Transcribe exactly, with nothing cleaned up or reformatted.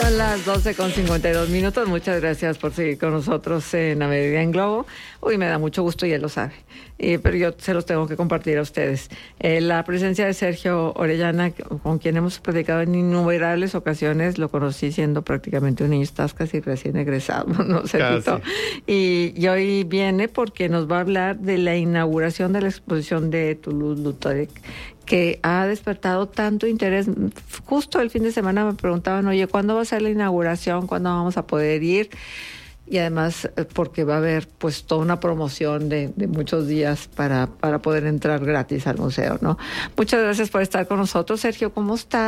Son las doce con cincuenta y dos minutos. Muchas gracias por seguir con nosotros en A Mediodía en Globo. Uy, me da mucho gusto y él lo sabe. Eh, pero yo se los tengo que compartir a ustedes. Eh, la presencia de Sergio Orellana, con quien hemos platicado en innumerables ocasiones, lo conocí siendo prácticamente un niño, estás casi recién egresado, ¿no, Sergito? Y, y hoy viene porque nos va a hablar de la inauguración de la exposición de Toulouse-Lautrec, que ha despertado tanto interés. Justo el fin de semana me preguntaban, oye, ¿cuándo va a ser la inauguración? ¿Cuándo vamos a poder ir? Y además porque va a haber pues toda una promoción de, de muchos días para, para poder entrar gratis al museo, ¿no? Muchas gracias por estar con nosotros, Sergio. ¿Cómo estás?